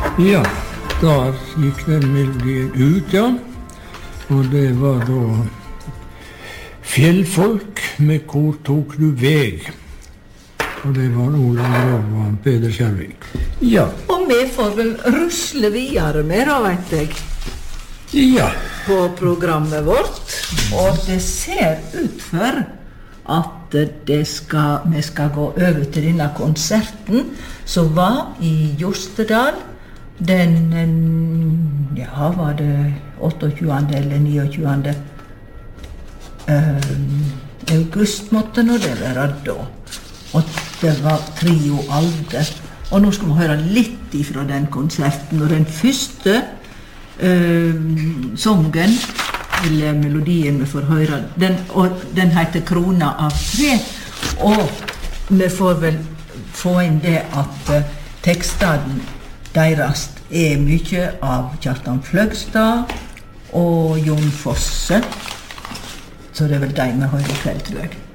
Ja, da gikk den melodien ut, ja. Og det var da Fjellfolk med Hvor tok du veg? Og det var Olav Grov og Peder Kjærvik. Ja. Og vi får vel rusle videre med, da, vet jeg. Ja. På programmet vårt. Og det ser ut for at vi skal gå over til denne konserten som var i Jostedal den, ja, var det 28. eller 29. August måtte nå det være da. Og det var Trio Alde. Og nå skal vi høre litt ifra den konserten. Og den første songen, eller melodien vi får høre, den heter Krona av tre. Og vi får vel få inn det at tekstene deres mye av Kjartan Fløgstad og Jon Fosse. Så det er vel de vi hører i kveld, tror jeg.